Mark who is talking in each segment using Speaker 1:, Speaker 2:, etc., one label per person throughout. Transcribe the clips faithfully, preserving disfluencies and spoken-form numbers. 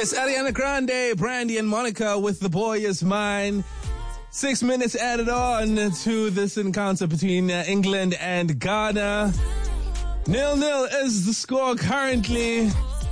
Speaker 1: Yes, Ariana Grande, Brandy and Monica with The Boy Is Mine. Six minutes added on to this encounter between uh, England and Ghana. Nil-nil is the score currently.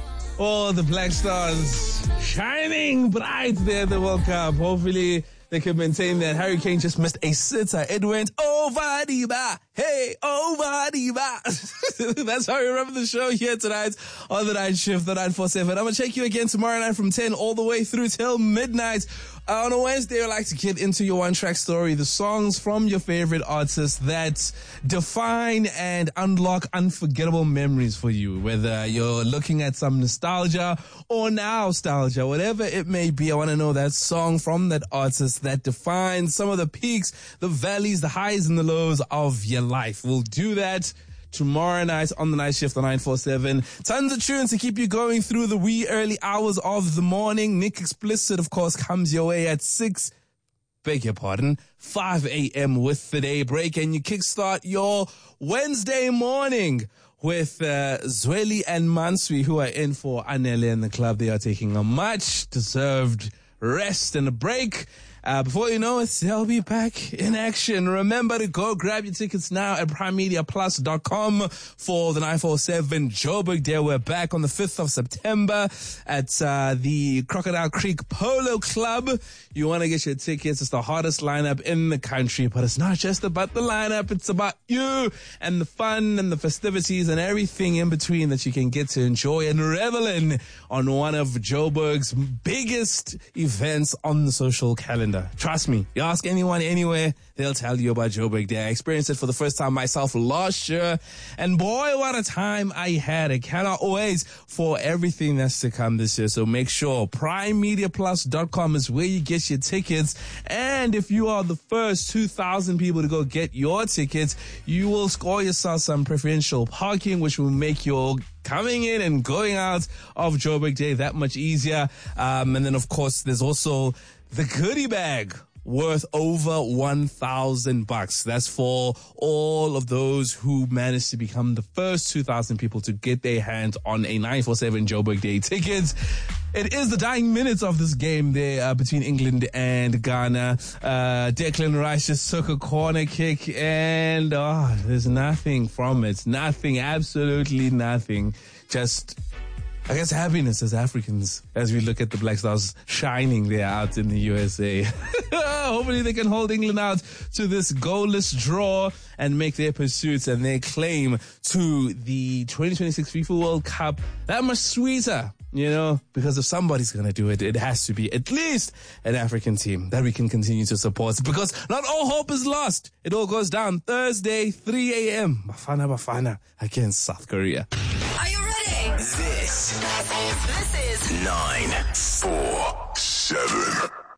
Speaker 1: All the Black Stars shining bright there at the World Cup. Hopefully they can maintain that. Harry Kane just missed a sitter. It went over the bar. Hey, over the bar. That's how we remember the show here tonight on the night shift, the nine four seven. I'm going to check you again tomorrow night from ten all the way through till midnight. Uh, on a Wednesday, I like to get into your one-track story, the songs from your favorite artists that define and unlock unforgettable memories for you, whether you're looking at some nostalgia or nostalgia, whatever it may be. I want to know that song from that artist that defines some of the peaks, the valleys, the highs and the lows of your life. We'll do that tomorrow night on the night shift on nine four seven. Tons of tunes to keep you going through the wee early hours of the morning. Nick Explicit, of course, comes your way at six, beg your pardon, five a.m. with the daybreak, and you kickstart your Wednesday morning with uh, Zweli and Mansui, who are in for Anele and the club. They are taking a much deserved rest and a break. Uh, before you know it, they'll be back in action. Remember to go grab your tickets now at prime media plus dot com for the nine four seven Joburg Day. We're back on the fifth of September at uh, the Crocodile Creek Polo Club. You want to get your tickets. It's the hardest lineup in the country, but it's not just about the lineup. It's about you and the fun and the festivities and everything in between that you can get to enjoy and revel in on one of Joburg's biggest events on the social calendar. Trust me, you ask anyone anywhere, they'll tell you about Joburg Day. I experienced it for the first time myself last year, and boy, what a time I had. I cannot wait for everything that's to come this year, so make sure prime media plus dot com is where you get your tickets, and if you are the first two thousand people to go get your tickets, you will score yourself some preferential parking, which will make your coming in and going out of Joburg Day that much easier. Um, and then, of course, there's also the goodie bag worth over one thousand bucks. That's for all of those who managed to become the first two thousand people to get their hands on a nine four seven Joburg Day tickets. It is the dying minutes of this game there uh, between England and Ghana. Uh, Declan Rice just took a corner kick and oh, there's nothing from it. Nothing, absolutely nothing. Just, I guess, happiness as Africans as we look at the Black Stars shining there out in the U S A. Hopefully they can hold England out to this goalless draw and make their pursuits and their claim to the twenty twenty-six FIFA World Cup that much sweeter. You know, because if somebody's going to do it, it has to be at least an African team that we can continue to support, because not all hope is lost. It all goes down Thursday, three a.m. Bafana Bafana against South Korea.
Speaker 2: Are you ready?
Speaker 3: This,
Speaker 2: This is
Speaker 3: nine four seven.